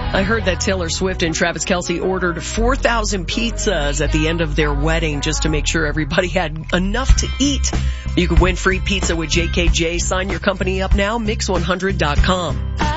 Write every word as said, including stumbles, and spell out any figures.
I heard that Taylor Swift and Travis Kelce ordered four thousand pizzas at the end of their wedding just to make sure everybody had enough to eat. You could win free pizza with J K J. Sign your company up now, mix one hundred dot com.